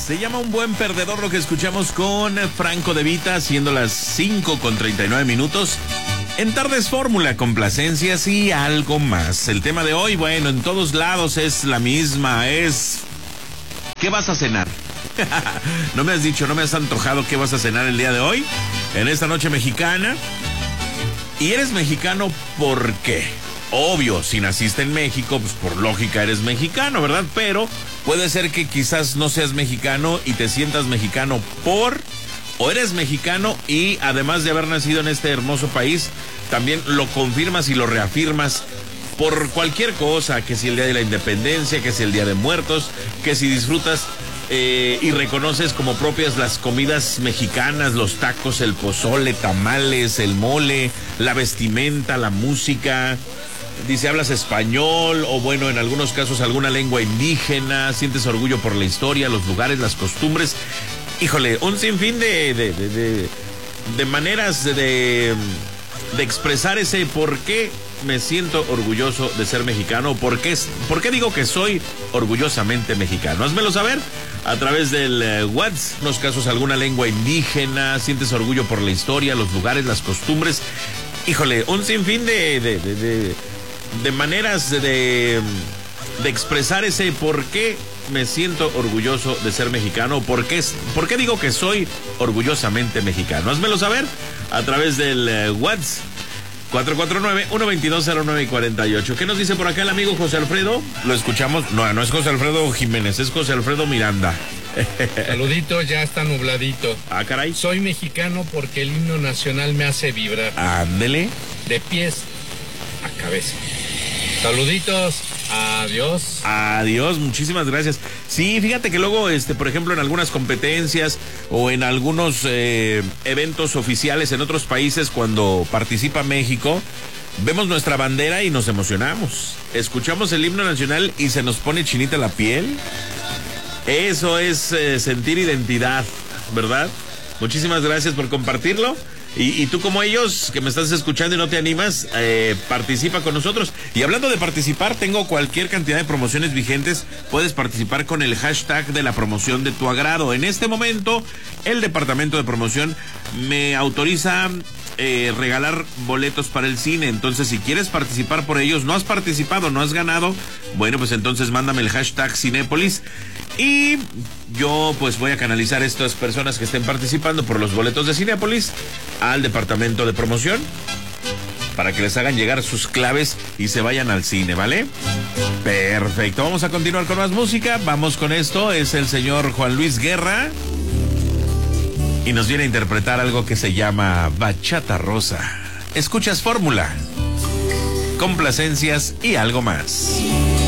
Se llama Un Buen Perdedor lo que escuchamos con Franco De Vita, siendo las 5:39. En Tardes Fórmula, complacencias y algo más. El tema de hoy, bueno, en todos lados es la misma, es... ¿qué vas a cenar? No me has dicho, no me has antojado qué vas a cenar el día de hoy, en esta noche mexicana. Y eres mexicano, ¿por qué? Obvio, si naciste en México, pues por lógica eres mexicano, ¿verdad? Pero puede ser que quizás no seas mexicano y te sientas mexicano o eres mexicano y además de haber nacido en este hermoso país, también lo confirmas y lo reafirmas por cualquier cosa, que si el Día de la Independencia, que si el Día de Muertos, que si disfrutas y reconoces como propias las comidas mexicanas, los tacos, el pozole, tamales, el mole, la vestimenta, la música. Dice, hablas español o bueno, en algunos casos alguna lengua indígena, sientes orgullo por la historia, los lugares, las costumbres. Híjole, un sinfín de maneras de expresar ese por qué me siento orgulloso de ser mexicano, por qué digo que soy orgullosamente mexicano. Házmelo saber a través del WhatsApp, en unos casos alguna lengua indígena, sientes orgullo por la historia, los lugares, las costumbres. Híjole, un sinfín de maneras de expresar ese por qué me siento orgulloso de ser mexicano, por qué digo que soy orgullosamente mexicano. Házmelo saber a través del WhatsApp 449-122-0948. ¿Qué nos dice por acá el amigo José Alfredo? Lo escuchamos. No es José Alfredo Jiménez, es José Alfredo Miranda. Saluditos, ya está nubladito. Ah, caray. Soy mexicano porque el himno nacional me hace vibrar. Ándele. De pies a cabeza. Saluditos. Adiós. Adiós, muchísimas gracias. Sí, fíjate que luego, por ejemplo, en algunas competencias o en algunos eventos oficiales en otros países, cuando participa México, vemos nuestra bandera y nos emocionamos. Escuchamos el himno nacional y se nos pone chinita la piel. Eso es sentir identidad, ¿verdad? Muchísimas gracias por compartirlo. Y tú como ellos, que me estás escuchando y no te animas, participa con nosotros. Y hablando de participar, tengo cualquier cantidad de promociones vigentes. Puedes participar con el hashtag de la promoción de tu agrado. En este momento, el departamento de promoción me autoriza regalar boletos para el cine. Entonces, si quieres participar por ellos, no has participado, no has ganado, bueno, pues entonces mándame el hashtag Cinépolis. Y yo pues voy a canalizar a estas personas que estén participando por los boletos de Cinépolis al departamento de promoción para que les hagan llegar sus claves y se vayan al cine, ¿vale? Perfecto, vamos a continuar con más música. Vamos con esto, es el señor Juan Luis Guerra y nos viene a interpretar algo que se llama Bachata Rosa. Escuchas Fórmula, complacencias y algo más.